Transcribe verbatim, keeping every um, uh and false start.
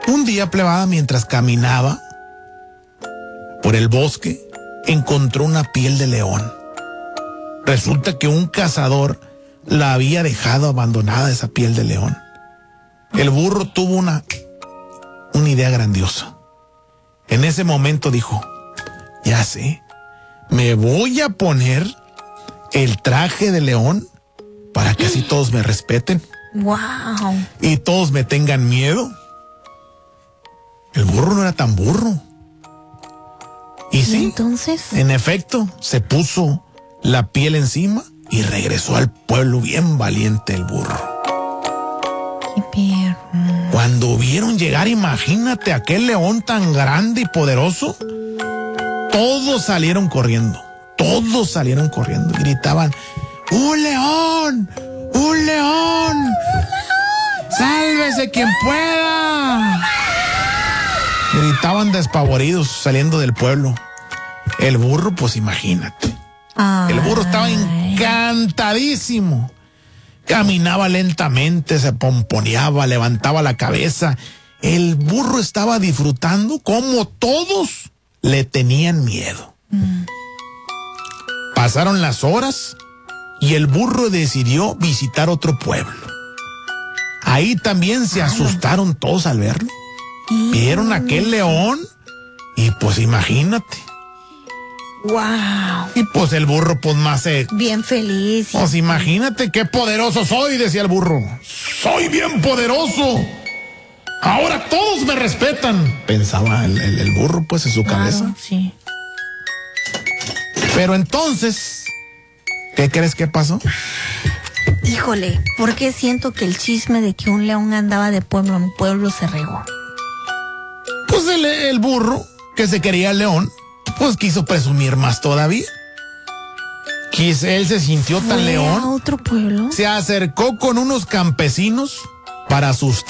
Un día, plebada, mientras caminaba por el bosque, encontró una piel de león. Resulta que un cazador la había dejado abandonada, esa piel de león. El burro tuvo una, una idea grandiosa. En ese momento dijo, ya sé, me voy a poner el traje de león para que así todos me respeten. Wow. Y todos me tengan miedo. El burro no era tan burro. Y, ¿Y sí, entonces? En efecto, se puso la piel encima y regresó al pueblo bien valiente el burro. Qué perro. Cuando vieron llegar, imagínate, aquel león tan grande y poderoso, todos salieron corriendo, todos salieron corriendo y gritaban, ¡un león! ¡Un león! ¡Sálvese quien pueda! Gritaban despavoridos saliendo del pueblo. El burro, pues imagínate. Ay. El burro estaba encantadísimo. Caminaba lentamente, se pomponeaba, levantaba la cabeza. El burro estaba disfrutando como todos le tenían miedo. Mm. Pasaron las horas y el burro decidió visitar otro pueblo. Ahí también se asustaron todos al verlo. Vieron a aquel león y pues imagínate. Wow. Y pues el burro pues más se... Bien feliz. Pues imagínate qué poderoso soy, decía el burro. Soy bien poderoso. Ahora todos me respetan, pensaba el, el, el burro pues en su Claro, cabeza. Sí. Pero entonces, ¿qué crees que pasó? Híjole, ¿por qué siento que el chisme de que un león andaba de pueblo en pueblo se regó? Pues el, el burro, que se quería el león, pues quiso presumir más todavía. Quis, él se sintió tan ¿Fue león. a otro pueblo? Se acercó con unos campesinos para asustar